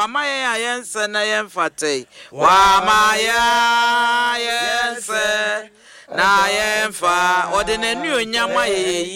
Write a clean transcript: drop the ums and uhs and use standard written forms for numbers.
maya yense na yemfate wa maya yense na yemfa ode na nu onyama ye